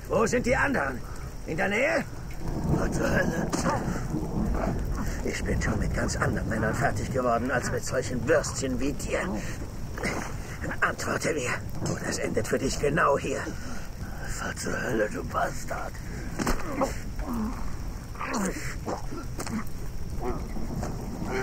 Wo sind die anderen? In der Nähe? Was zur Hölle? Ich bin schon mit ganz anderen Männern fertig geworden, als mit solchen Würstchen wie dir. Antworte mir. Oder es endet für dich genau hier. Was zur Hölle, du Bastard?